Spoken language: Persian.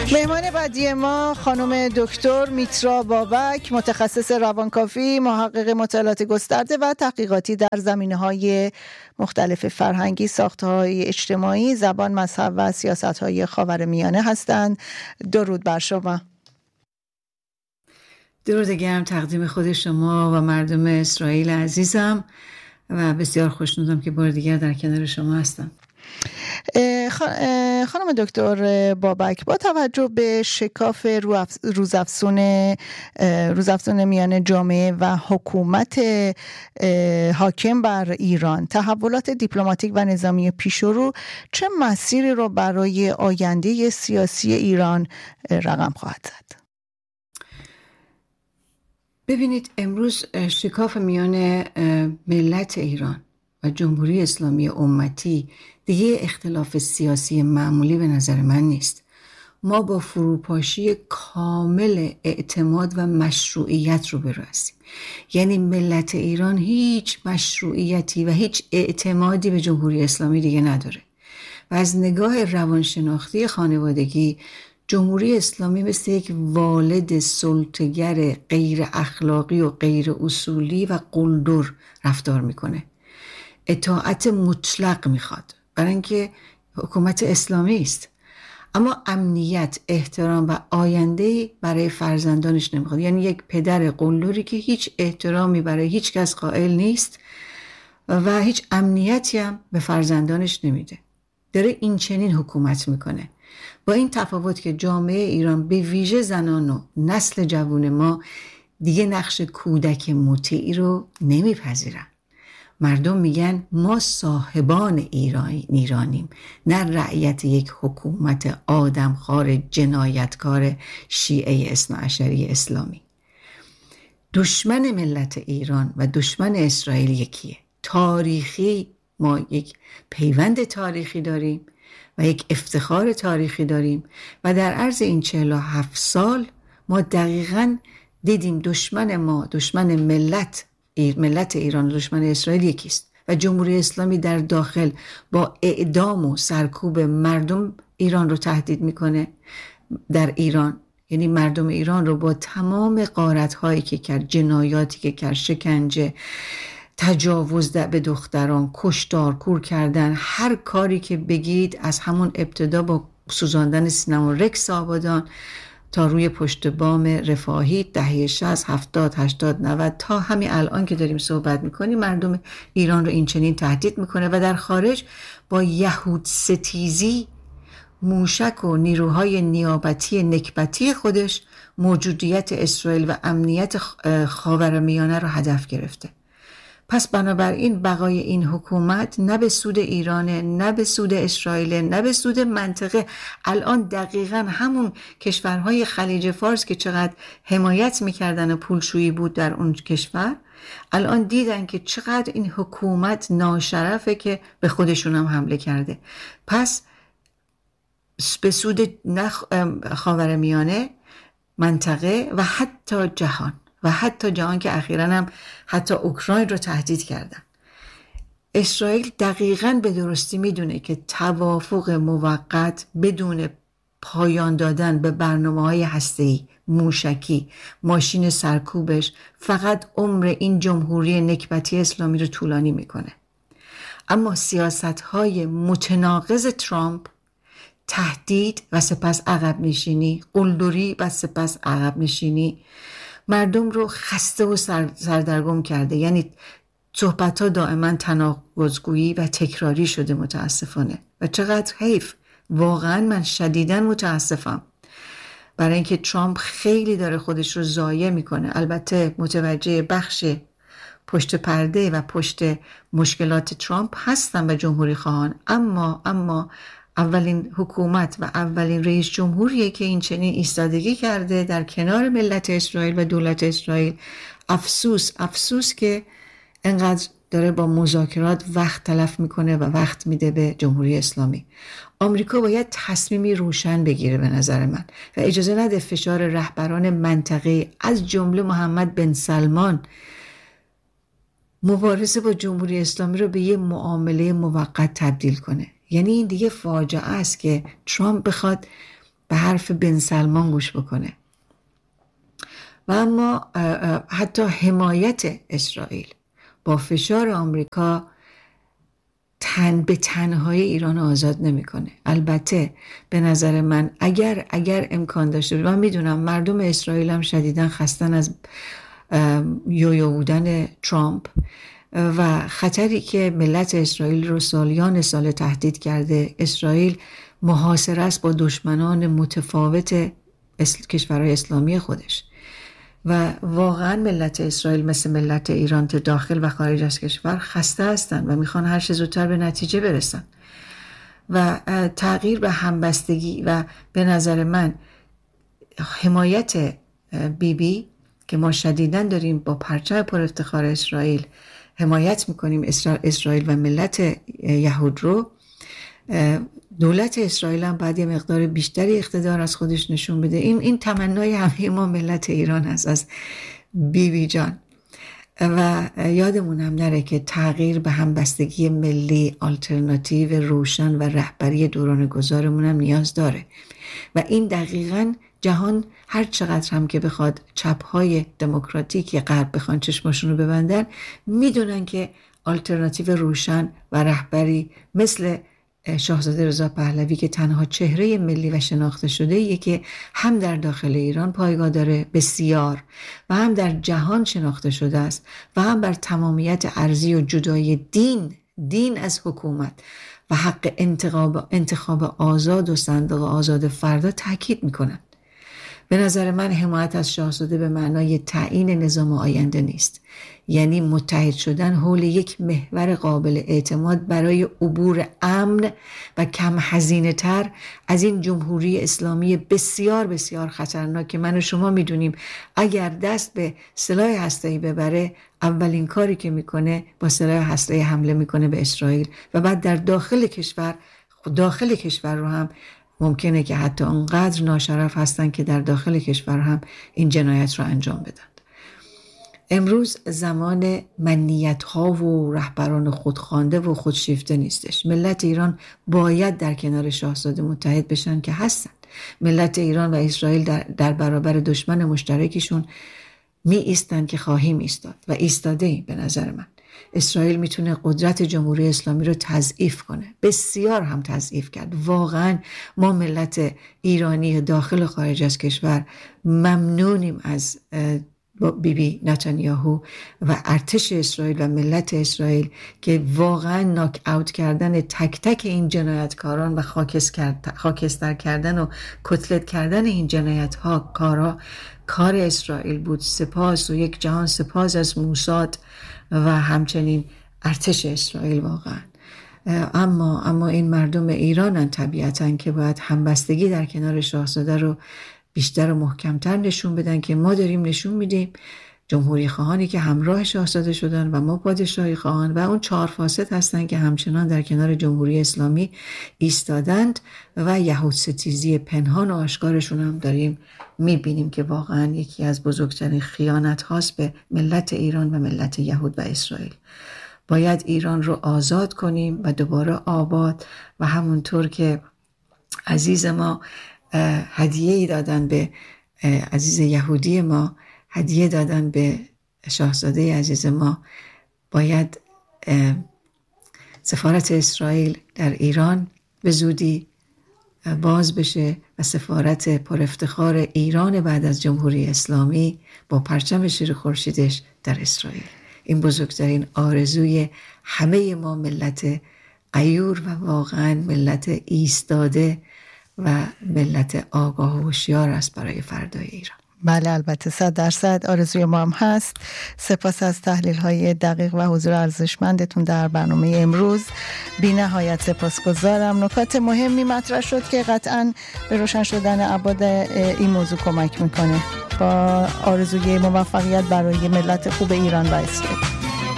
مهمان بعدی ما خانم دکتر میترا بابک، متخصص روانکاوی، محقق مطالعات گسترده و تحقیقاتی در زمینه‌های مختلف فرهنگی، ساخته‌های اجتماعی، زبان، مذهب و سیاست‌های خاورمیانه هستند. درود بر شما. درود گرم تقدیم خود شما و مردم اسرائیل عزیزم و بسیار خوشنودم که بار دیگر در کنار شما هستم. خانم دکتر بابک، با توجه به شکاف روزافزون میان جامعه و حکومت حاکم بر ایران، تحولات دیپلماتیک و نظامی پیشرو چه مسیری رو برای آینده سیاسی ایران رقم خواهد زد؟ ببینید، امروز شکاف میان ملت ایران و جمهوری اسلامی امتی دیگه اختلاف سیاسی معمولی به نظر من نیست. ما با فروپاشی کامل اعتماد و مشروعیت روبرو هستیم. یعنی ملت ایران هیچ مشروعیتی و هیچ اعتمادی به جمهوری اسلامی دیگه نداره و از نگاه روانشناختی خانوادگی جمهوری اسلامی مثل یک والد سلطه‌گر غیر اخلاقی و غیر اصولی و قلدر رفتار میکنه. اطاعت مطلق میخواد برای اینکه حکومت اسلامی است، اما امنیت، احترام و آینده برای فرزندانش نمیخواد. یعنی یک پدر قلدری که هیچ احترامی برای هیچ کس قائل نیست و هیچ امنیتی هم به فرزندانش نمیده. داره این چنین حکومت میکنه. با این تفاوت که جامعه ایران به ویژه زنان و نسل جوان ما دیگه نقش کودک مطیع رو نمیپذیرن. مردم میگن ما صاحبان ایرانیم، نه رعیت یک حکومت آدمخوار جنایتکار شیعه اثناعشری اسلامی. دشمن ملت ایران و دشمن اسرائیل یکیه. تاریخی ما یک پیوند تاریخی داریم و یک افتخار تاریخی داریم و در عرض این 47 سال ما دقیقاً دیدیم دشمن ما، دشمن ملت ایران و دشمن اسرائیل یکیست و جمهوری اسلامی در داخل با اعدام و سرکوب مردم ایران رو تهدید میکنه. در ایران یعنی مردم ایران رو با تمام غارت‌هایی که کرد، جنایاتی که کرد، شکنجه، تجاوز به دختران، کشتار، کور کردن، هر کاری که بگید، از همون ابتدا با سوزاندن سینما رکس آبادان تا روی پشت بام رفاهی دهه 60 70 80 90 تا همین الان که داریم صحبت میکنیم مردم ایران رو این چنین تهدید میکنه و در خارج با یهود ستیزی، موشک و نیروهای نیابتی نکبتی خودش موجودیت اسرائیل و امنیت خاورمیانه رو هدف گرفته. پس بنابراین بقای این حکومت نه به سود ایرانه، نه به سود اسرائیل، نه به سود منطقه. الان دقیقاً همون کشورهای خلیج فارس که چقدر حمایت میکردن و پولشویی بود در اون کشور، الان دیدن که چقدر این حکومت ناشرفه که به خودشون هم حمله کرده. پس به سود خاورمیانه، منطقه و حتی جهان که اخیراً هم حتی اوکراین رو تهدید کردن. اسرائیل دقیقاً به درستی میدونه که توافق موقت بدون پایان دادن به برنامه‌های هسته‌ای، موشکی، ماشین سرکوبش فقط عمر این جمهوری نکبتی اسلامی رو طولانی میکنه. اما سیاست‌های متناقض ترامپ، تهدید و سپس عقب نشینی، قلدری و سپس عقب نشینی، مردم رو خسته و سردرگم کرده. یعنی صحبت‌ها دائما تناقض‌گویی و تکراری شده متاسفانه و چقدر حیف. واقعا من شدیداً متاسفم برای اینکه ترامپ خیلی داره خودش رو ضایع میکنه. البته متوجه بخش پشت پرده و پشت مشکلات ترامپ هستن و جمهوری خواهان، اما اولین حکومت و اولین رئیس جمهوریه که این چنین ایستادگی کرده در کنار ملت اسرائیل و دولت اسرائیل. افسوس که انقدر داره با مذاکرات وقت تلف میکنه و وقت میده به جمهوری اسلامی. آمریکا باید تصمیمی روشن بگیره به نظر من و اجازه نده فشار رهبران منطقه از جمله محمد بن سلمان مبارزه با جمهوری اسلامی رو به یه معامله موقت تبدیل کنه. یعنی این دیگه فاجعه است که ترامپ بخواد به حرف بن سلمان گوش بکنه. و اما حتی حمایت اسرائیل با فشار آمریکا به تنهایی ایران آزاد نمیکنه. البته به نظر من اگر امکان داشته باشه، من میدونم مردم اسرائیل هم شدیداً خستن از یویو بودن ترامپ و خطری که ملت اسرائیل رو سالیان سال تهدید کرده. اسرائیل محاصره است با دشمنان متفاوت کشورهای اسلامی خودش و واقعا ملت اسرائیل مثل ملت ایران تو داخل و خارج از کشور خسته هستن و میخوان هر چه زودتر به نتیجه برسن و تغییر به همبستگی و به نظر من حمایت بیبی که ما شدیداً داریم با پرچم پر افتخار اسرائیل حمایت میکنیم اسرائیل و ملت یهود رو. دولت اسرائیل هم باید یه مقدار بیشتری اقتدار از خودش نشون بده. این تمنای همه ما ملت ایران هست از بیبی جان و یادمون هم نره که تغییر به همبستگی ملی آلترناتیو روشن و رهبری دوران گذارمون هم نیاز داره و این دقیقاً جهان هر چقدر هم که بخواد چپ‌های دموکراتیک غرب بخوان چشماشون رو ببندن، میدونن که آلترناتیو روشن و رهبری مثل شاهزاده رضا پهلوی که تنها چهره ملی و شناخته شده ایه که هم در داخل ایران پایگاه داره بسیار و هم در جهان شناخته شده است و هم بر تمامیت ارضی و جدای دین از حکومت و حق انتخاب آزاد و صندوق آزاد فردا تاکید میکنن. به نظر من حمایت از شاهزاده به معنای تعیین نظام آینده نیست، یعنی متحد شدن حول یک محور قابل اعتماد برای عبور امن و کم هزینه تر از این جمهوری اسلامی بسیار بسیار خطرناک که من و شما میدونیم اگر دست به سلاح هسته‌ای ببره اولین کاری که میکنه با سلاح هسته‌ای حمله میکنه به اسرائیل و بعد در داخل کشور رو هم ممکنه که حتی اونقدر ناشرف هستن که در داخل کشور هم این جنایت رو انجام بدن. امروز زمان منیت‌ها و رهبران خودخوانده و خودشیفته نیستش. ملت ایران باید در کنار شاهزاده متحد بشن که هستن. ملت ایران و اسرائیل در برابر دشمن مشترکشون می ایستن که خواهیم ایستاد و ایستاده ایم. به نظر من اسرائیل میتونه قدرت جمهوری اسلامی رو تضعیف کنه، بسیار هم تضعیف کرد. واقعا ما ملت ایرانی داخل و خارج از کشور ممنونیم از بیبی نتانیاهو و ارتش اسرائیل و ملت اسرائیل که واقعا ناک اوت کردن تک تک این جنایتکاران و خاکستر کردن و کتلت کردن این جنایت ها کار اسرائیل بود. سپاس و یک جهان سپاس از موساد و همچنین ارتش اسرائیل واقعا. اما این مردم ایرانن طبیعتاً که باید همبستگی در کنار شاهزاده رو بیشتر و محکمتر نشون بدن که ما داریم نشون میدیم جمهوری خواهانی که همراه شاهزاده شدن و ما پادشاهی خواهان و اون 4 فاسد هستن که همچنان در کنار جمهوری اسلامی ایستادند و یهود ستیزی پنهان و آشکارشون هم داریم میبینیم که واقعا یکی از بزرگترین خیانت هاست به ملت ایران و ملت یهود و اسرائیل. باید ایران رو آزاد کنیم و دوباره آباد و همونطور که عزیز ما هدیه‌ای دادن به عزیز یهودی ما، هدیه دادن به شاهزاده عزیز ما، باید سفارت اسرائیل در ایران به زودی باز بشه و سفارت پر افتخار ایران بعد از جمهوری اسلامی با پرچم شیر خورشیدش در اسرائیل. این بزرگترین آرزوی همه ما ملت غیور و واقعا ملت ایستاده و ملت آگاه و هوشیار است برای فردای ایران. بله البته 100% آرزوی ما هم هست. سپاس از تحلیل های دقیق و حضور ارزشمندتون در برنامه امروز. بی نهایت سپاسگزارم. نکات مهمی مطرح شد که قطعاً به روشن شدن ابعاد این موضوع کمک میکنه. با آرزوی موفقیت برای ملت خوب ایران و اسرائیل.